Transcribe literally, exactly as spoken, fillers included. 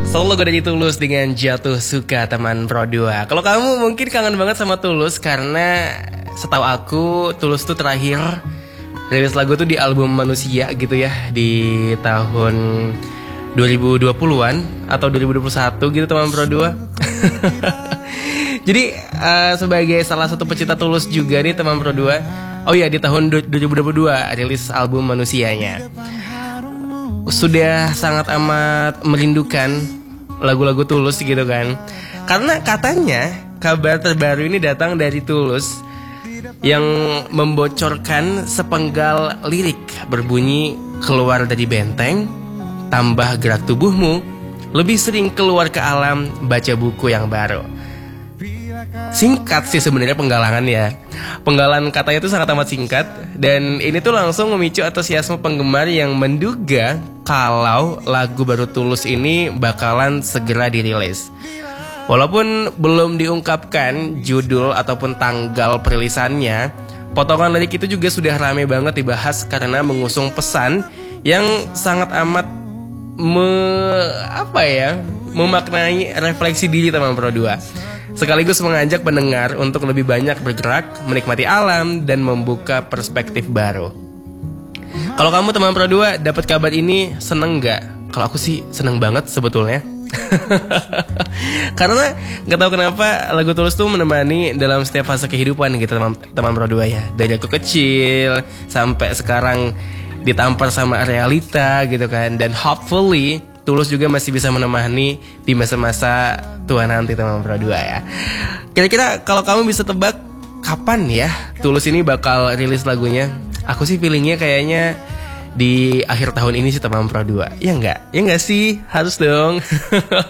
Solo gue dari Tulus dengan Jatuh Suka teman Pro dua. Kalau kamu mungkin kangen banget sama Tulus karena setahu aku Tulus tuh terakhir rilis lagu tuh di album Manusia gitu ya, di tahun dua ribu dua puluhan atau dua ribu dua puluh satu gitu teman Pro dua. Jadi uh, sebagai salah satu pecinta Tulus juga nih teman Pro dua. Oh iya, di tahun dua ribu dua puluh dua rilis album Manusianya. Sudah sangat amat merindukan lagu-lagu Tulus gitu kan. Karena katanya kabar terbaru ini datang dari Tulus yang membocorkan sepenggal lirik berbunyi, keluar dari benteng, tambah gerak tubuhmu, lebih sering keluar ke alam, baca buku yang baru. Singkat sih sebenarnya penggalangan ya. Penggalan katanya itu sangat amat singkat. Dan ini tuh langsung memicu antusiasme penggemar yang menduga kalau lagu baru Tulus ini bakalan segera dirilis. Walaupun belum diungkapkan judul ataupun tanggal perilisannya, potongan lirik itu juga sudah ramai banget dibahas karena mengusung pesan yang sangat amat me, apa ya, memaknai refleksi diri teman Pro dua. Sekaligus mengajak pendengar untuk lebih banyak bergerak, menikmati alam, dan membuka perspektif baru. Kalau kamu teman Pro dua dapat kabar ini, seneng gak? Kalau aku sih seneng banget sebetulnya. Karena gak tahu kenapa lagu Tulus tuh menemani dalam setiap fase kehidupan gitu teman, teman Pro dua ya. Dari aku kecil sampai sekarang ditampar sama realita gitu kan. Dan hopefully Tulus juga masih bisa menemani di masa-masa tua nanti teman Pro dua ya. Kira-kira kalau kamu bisa tebak kapan ya Tulus ini bakal rilis lagunya? Aku sih feelingnya kayaknya di akhir tahun ini sih teman Pro dua. Ya enggak? Ya enggak sih? Harus dong.